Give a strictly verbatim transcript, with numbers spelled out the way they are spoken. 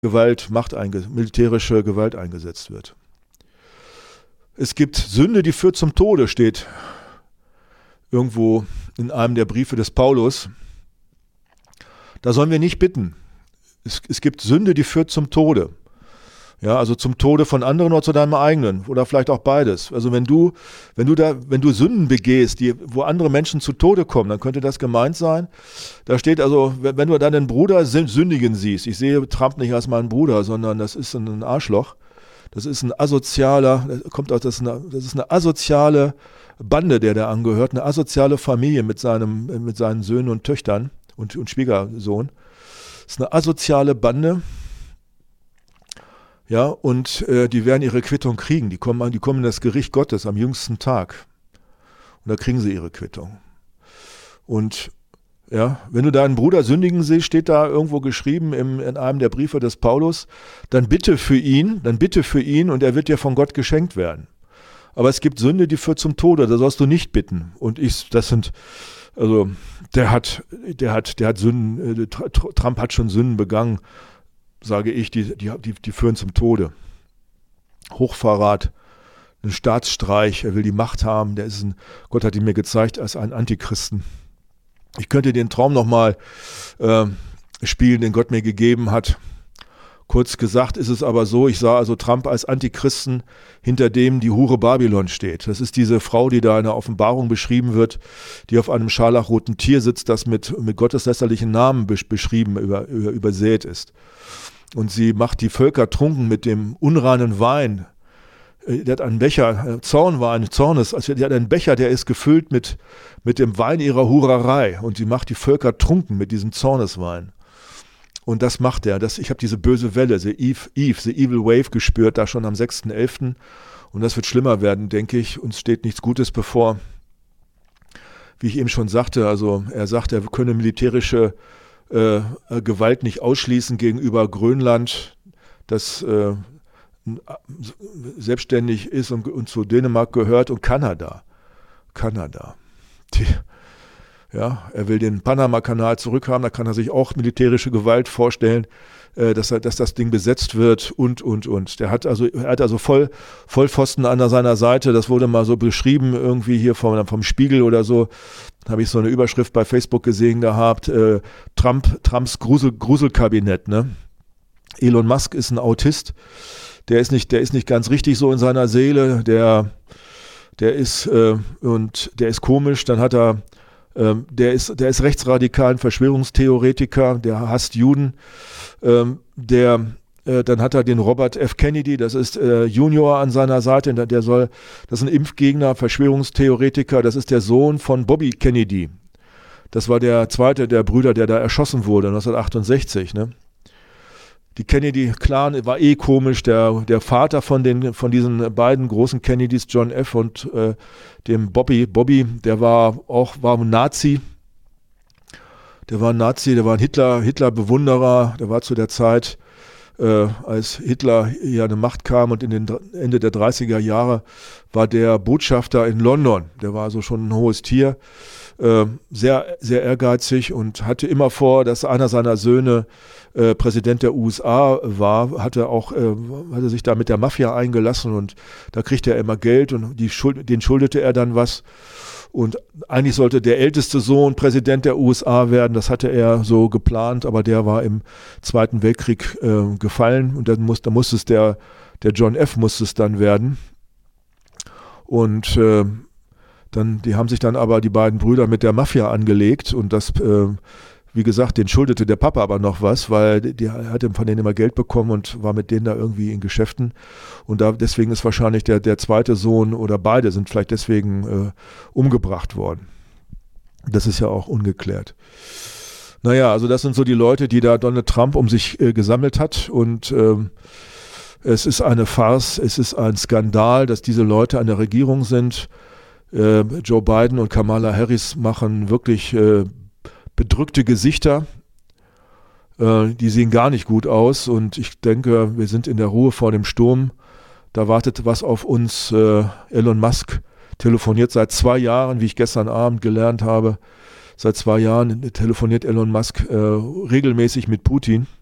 Gewalt, Macht einge- militärische Gewalt eingesetzt wird. Es gibt Sünde, die führt zum Tode, steht irgendwo in einem der Briefe des Paulus. Da sollen wir nicht bitten. Es, es gibt Sünde, die führt zum Tode. Ja, also zum Tode von anderen oder zu deinem eigenen oder vielleicht auch beides. Also wenn du, wenn du da, wenn du Sünden begehst, die, wo andere Menschen zu Tode kommen, dann könnte das gemeint sein. Da steht also, wenn, wenn du deinen Bruder sündigen siehst, ich sehe Trump nicht als meinen Bruder, sondern das ist ein Arschloch. Das ist ein asozialer, kommt aus, das ist eine, das ist eine asoziale Bande, der da angehört, eine asoziale Familie mit seinem, mit seinen Söhnen und Töchtern und, und Schwiegersohn. Das ist eine asoziale Bande. Ja, und äh, die werden ihre Quittung kriegen. Die kommen, die kommen in das Gericht Gottes am jüngsten Tag. Und da kriegen sie ihre Quittung. Und ja, wenn du deinen Bruder sündigen siehst, steht da irgendwo geschrieben im, in einem der Briefe des Paulus, dann bitte für ihn, dann bitte für ihn und er wird dir von Gott geschenkt werden. Aber es gibt Sünde, die führt zum Tode, da sollst du nicht bitten. Und ich, das sind, also der hat, der hat, der hat Sünden, äh, Trump hat schon Sünden begangen, sage ich, die, die, die, die führen zum Tode. Hochverrat, ein Staatsstreich, er will die Macht haben, der ist ein, Gott hat ihn mir gezeigt als einen Antichristen. Ich könnte den Traum nochmal äh, spielen, den Gott mir gegeben hat. Kurz gesagt ist es aber so, ich sah also Trump als Antichristen, hinter dem die Hure Babylon steht. Das ist diese Frau, die da in der Offenbarung beschrieben wird, die auf einem scharlachroten Tier sitzt, das mit, mit gotteslästerlichen Namen beschrieben, über, über, übersät ist. Und sie macht die Völker trunken mit dem unreinen Wein. Der hat einen Becher, Zornwein, Zornes, also die hat einen Becher, der ist gefüllt mit, mit dem Wein ihrer Hurerei. Und sie macht die Völker trunken mit diesem Zorneswein. Und das macht er. Das, ich habe diese böse Welle, the Eve, Eve, the Evil Wave gespürt, da schon am sechsten elften Und das wird schlimmer werden, denke ich. Uns steht nichts Gutes bevor. Wie ich eben schon sagte, also er sagt, er könne militärische äh, Gewalt nicht ausschließen gegenüber Grönland, das äh, selbstständig ist und, und zu Dänemark gehört, und Kanada. Kanada. Die, ja, er will den Panama-Kanal zurückhaben, da kann er sich auch militärische Gewalt vorstellen, äh, dass, er, dass das Ding besetzt wird und, und, und. Der hat also, er hat also voll, Vollpfosten an seiner Seite, das wurde mal so beschrieben, irgendwie hier vom, vom Spiegel oder so, habe ich so eine Überschrift bei Facebook gesehen gehabt, äh, Trump, Trumps Grusel, Gruselkabinett, ne? Elon Musk ist ein Autist, der ist nicht, der ist nicht ganz richtig so in seiner Seele, der, der ist, äh, und der ist komisch, dann hat er, ähm, der ist, der ist rechtsradikal, ein Verschwörungstheoretiker, der hasst Juden, ähm, der, äh, dann hat er den Robert F. Kennedy, das ist äh, Junior an seiner Seite, der soll, das ist ein Impfgegner, Verschwörungstheoretiker, das ist der Sohn von Bobby Kennedy. Das war der zweite der Brüder, der da erschossen wurde, neunzehnhundertachtundsechzig, ne? Die Kennedy-Clan war eh komisch, der, der Vater von, den, von diesen beiden großen Kennedys, John F. und äh, dem Bobby, Bobby, der war auch war ein Nazi, der war ein Nazi, der war ein Hitler, Hitler-Bewunderer, der war zu der Zeit, äh, als Hitler hier an die Macht kam und in den Ende der dreißiger Jahre war der Botschafter in London, der war also schon ein hohes Tier, äh, sehr, sehr ehrgeizig und hatte immer vor, dass einer seiner Söhne Äh, Präsident der U S A war, hatte auch, äh, hatte sich da mit der Mafia eingelassen und da kriegte er immer Geld und die Schuld, den schuldete er dann was. Und eigentlich sollte der älteste Sohn Präsident der U S A werden, das hatte er so geplant, aber der war im Zweiten Weltkrieg äh, gefallen und dann, muss, dann musste es der, der John F. musste es dann werden. Und äh, dann, die haben sich dann aber die beiden Brüder mit der Mafia angelegt und das äh, wie gesagt, den schuldete der Papa aber noch was, weil die hat von denen immer Geld bekommen und war mit denen da irgendwie in Geschäften. Und da deswegen ist wahrscheinlich der, der zweite Sohn oder beide sind vielleicht deswegen äh, umgebracht worden. Das ist ja auch ungeklärt. Naja, also das sind so die Leute, die da Donald Trump um sich äh, gesammelt hat. Und ähm, es ist eine Farce, es ist ein Skandal, dass diese Leute an der Regierung sind. Äh, Joe Biden und Kamala Harris machen wirklich äh, bedrückte Gesichter, äh, die sehen gar nicht gut aus und ich denke, wir sind in der Ruhe vor dem Sturm. Da wartet was auf uns. Äh, Elon Musk telefoniert seit zwei Jahren, wie ich gestern Abend gelernt habe. Seit zwei Jahren telefoniert Elon Musk äh, regelmäßig mit Putin.